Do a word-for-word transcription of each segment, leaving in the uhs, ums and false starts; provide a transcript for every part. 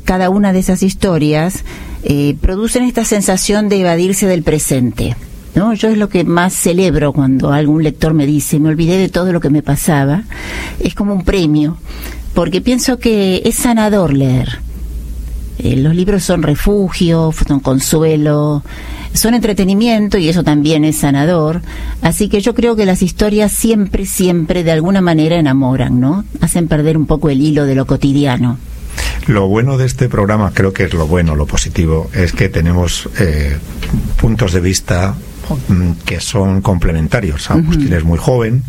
cada una de esas historias eh, producen esta sensación de evadirse del presente, ¿no? Yo es lo que más celebro cuando algún lector me dice, me olvidé de todo lo que me pasaba. Es como un premio, porque pienso que es sanador leer. Eh, los libros son refugio, son consuelo, son entretenimiento, y eso también es sanador. Así que yo creo que las historias siempre, siempre de alguna manera enamoran, ¿no? Hacen perder un poco el hilo de lo cotidiano. Lo bueno de este programa, creo que es lo bueno, lo positivo, es que tenemos eh, puntos de vista que son complementarios. Agustín uh-huh. es muy joven,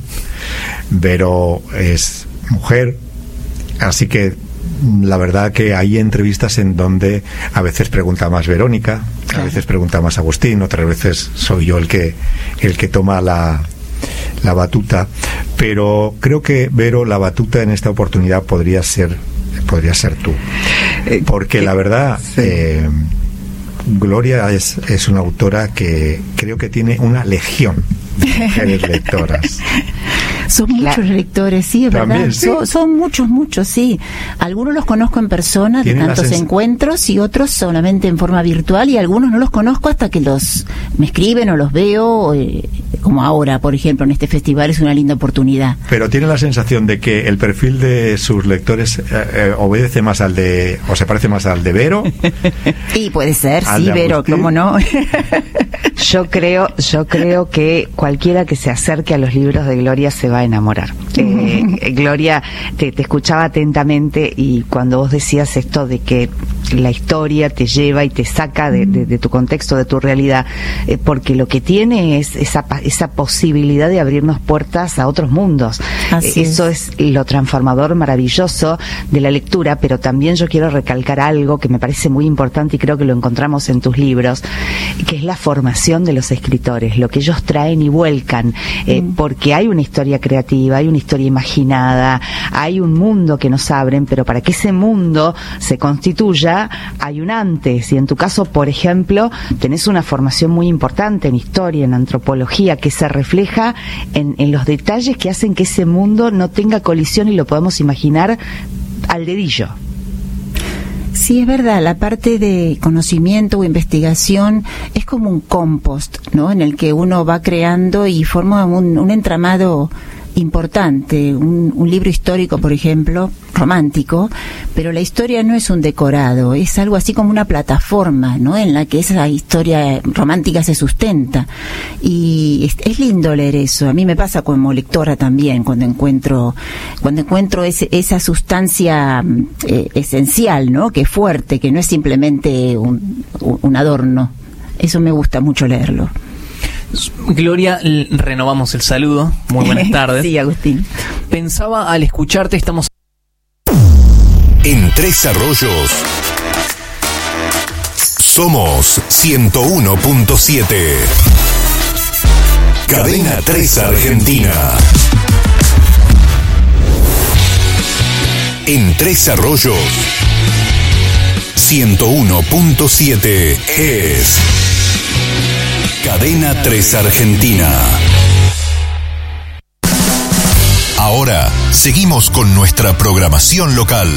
Vero es mujer, así que la verdad que hay entrevistas en donde a veces pregunta más Verónica, claro. a veces pregunta más Agustín, otras veces soy yo el que el que toma la la batuta, pero creo que, Vero, la batuta en esta oportunidad podría ser podría ser tú, porque la verdad sí. eh, Gloria es, es una autora que creo que tiene una legión de mujeres lectoras. Son muchos la... lectores, sí, es También, verdad. ¿sí? Son, son muchos, muchos, sí. Algunos los conozco en persona, de tantos sens... encuentros, y otros solamente en forma virtual, y algunos no los conozco hasta que los me escriben o los veo, eh, como ahora, por ejemplo, en este festival es una linda oportunidad. Pero tiene la sensación de que el perfil de sus lectores eh, eh, obedece más al de, o se parece más al de Vero. Y puede ser, sí, Vero, ¿cómo no? Yo creo, yo creo que cualquiera que se acerque a los libros de Gloria se va a enamorar. Eh, Gloria, te, te escuchaba atentamente, y cuando vos decías esto de que la historia te lleva y te saca de, de, de tu contexto, de tu realidad, eh, porque lo que tiene es esa, esa posibilidad de abrirnos puertas a otros mundos. Eh, eso es. es lo transformador, maravilloso de la lectura, pero también yo quiero recalcar algo que me parece muy importante y creo que lo encontramos en tus libros, que es la formación de los escritores, lo que ellos traen y vuelcan, eh, mm. porque hay una historia creativa, hay una historia imaginada, hay un mundo que nos abren, pero para que ese mundo se constituya hay un antes, y en tu caso, por ejemplo, tenés una formación muy importante en historia, en antropología, que se refleja en, en los detalles que hacen que ese mundo no tenga colisión y lo podamos imaginar al dedillo. Sí, es verdad, la parte de conocimiento o investigación es como un compost, ¿no? En el que uno va creando y forma un, un entramado importante, un, un libro histórico, por ejemplo, romántico, pero la historia no es un decorado, es algo así como una plataforma, ¿no? En la que esa historia romántica se sustenta, y es, es lindo leer eso. A mí me pasa como lectora también, cuando encuentro cuando encuentro ese, esa sustancia eh, esencial, ¿no? Que es fuerte, que no es simplemente un, un adorno. Eso me gusta mucho leerlo. Gloria, renovamos el saludo. Muy buenas tardes. Sí, Agustín. Pensaba al escucharte, estamos en Tres Arroyos. Somos ciento uno punto siete. Cadena tres Argentina. En Tres Arroyos, ciento uno punto siete es Cadena tres Argentina. Ahora seguimos con nuestra programación local.